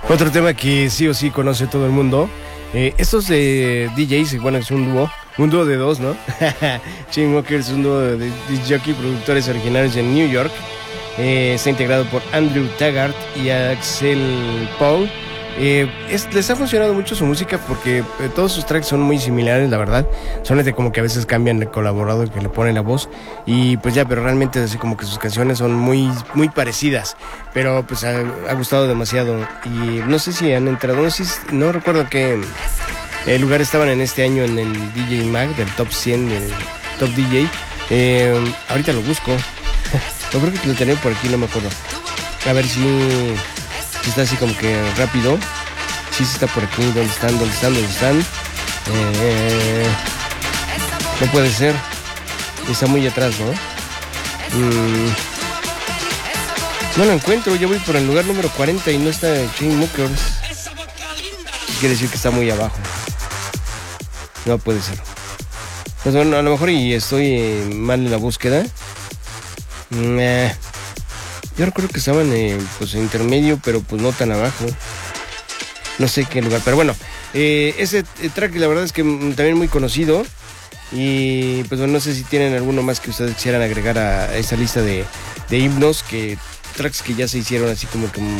Otro tema que sí o sí conoce todo el mundo. Estos de DJs, bueno, es un dúo de dos, ¿no? Chainsmokers es un dúo de disc jockey, productores originarios de New York. Está integrado por Andrew Taggart y Axel Paul. Les ha funcionado mucho su música porque todos sus tracks son muy similares, la verdad. Solamente como que a veces cambian el colaborador que le pone la voz. Y pues ya, pero realmente así como que sus canciones son muy, muy parecidas. Pero pues ha gustado demasiado. Y no sé si han entrado, no recuerdo qué lugar estaban en este año en el DJ Mag, del Top 100, del Top DJ. Ahorita lo busco. Yo creo que lo tenía por aquí, no me acuerdo. A ver si está así como que rápido. Sí está por aquí. ¿Dónde están? No puede ser. Está muy atrás, ¿no? No lo encuentro. Yo voy por el lugar número 40 y no está Chainsmokers. Quiere decir que está muy abajo. No puede ser. Pues bueno, a lo mejor y estoy mal en la búsqueda. Yo recuerdo que estaban pues en intermedio, pero pues no tan abajo. No sé qué lugar, pero bueno, ese track la verdad es que también muy conocido. Y pues bueno, no sé si tienen alguno más que ustedes quisieran agregar a esa lista de himnos, que tracks que ya se hicieron así como que